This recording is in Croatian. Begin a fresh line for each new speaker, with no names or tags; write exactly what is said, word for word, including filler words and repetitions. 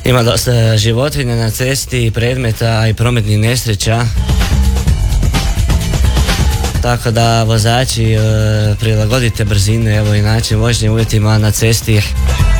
Ima dosta životinja na cesti, predmeta i prometnih nesreća. Tako da vozači e, prilagodite brzine, evo i način vožnje uvjetima na cesti.